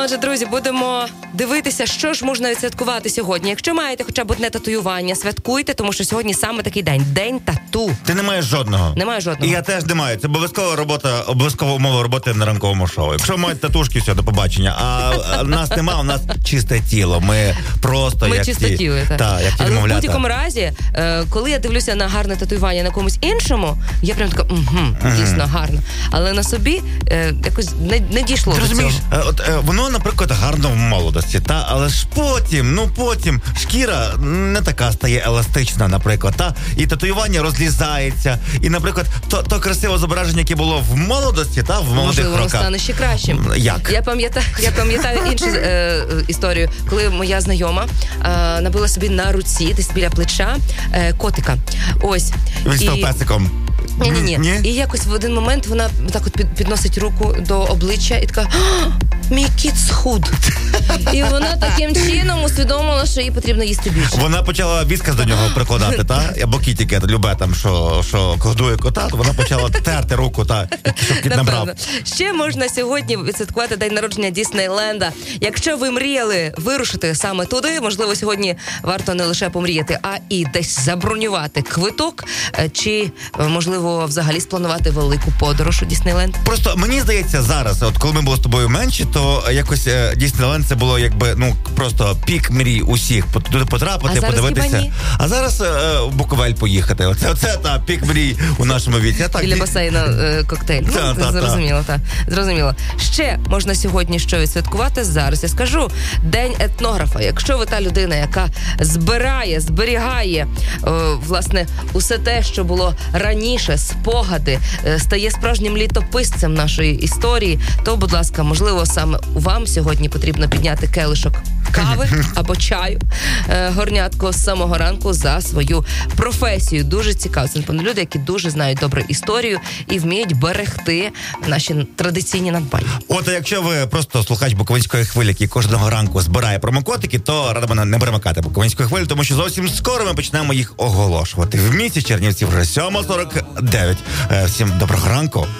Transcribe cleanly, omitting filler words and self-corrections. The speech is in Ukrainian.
Отже, друзі, будемо дивитися, що ж можна відсвяткувати сьогодні. Якщо маєте хоча б одне татуювання, святкуйте, тому що сьогодні саме такий день. День тату. Ти не маєш жодного? Немає жодного. І я теж не маю. Це обов'язкова умова роботи на ранковому шоу. Якщо мають татушки, все, до побачення. А нас нема, у нас чисте тіло. Ми просто Ми як чистотіли, так. Та, як ті Але в немовлята. будь-якому разі, коли я дивлюся на гарне татуювання на комусь іншому, я прям така, дійсно гарно. Але на собі якось не дійшло Ти до розумієш, цього. воно, наприклад, гарно в молодості, але ж потім шкіра не така стає еластична, наприклад, і татуювання розлізається, і, наприклад, то красиве зображення, яке було в молодості, в молодих Можливо, воно роках. стане ще кращим. Як? Я пам'ятаю іншу історію, коли моя знайома набила собі на руці, десь біля плеча, котика. Ось. Він став песиком. Ні. І якось в один момент вона так от підносить руку до обличчя і така: мій кіт схуд. І вона таким чином усвідомила, що їй потрібно їсти більше. Вона почала віскас до нього прикладати, або кітіке, любе там, що годує кота, то вона почала терти руку, щоб кіт набрав. Ще можна сьогодні відсвяткувати день народження Діснейленда. Якщо ви мріяли вирушити саме туди, можливо, сьогодні варто не лише помріяти, а і десь забронювати квиток, чи, можливо, взагалі спланувати велику подорож у Діснейленд. Просто мені здається зараз, от коли ми були з тобою менші, то якось Діснейленд це було просто пік мрій усіх. Туди потрапити, подивитися. А зараз в Буковель поїхати. Оце пік мрій у нашому віці. Біля басейну коктейль. Зрозуміло. Ще можна сьогодні що відсвяткувати. Зараз я скажу. День етнографа. Якщо ви та людина, яка зберігає, власне, усе те, що було раніше, спогади, стає справжнім літописцем нашої історії, то, будь ласка, можливо, саме вам сьогодні потрібно підняти келишок кави або чаю, горнятко з самого ранку за свою професію. Дуже цікаво. Це, напевно, люди, які дуже знають добре історію і вміють берегти наші традиційні надбання. От, якщо ви просто слухач Буковинської хвилі, який кожного ранку збирає промокотики, то радимо не перемикати Буковинську хвилю, тому що зовсім скоро ми почнемо їх оголошувати. В місті Чернівці вже 7:49. Всім доброго ранку.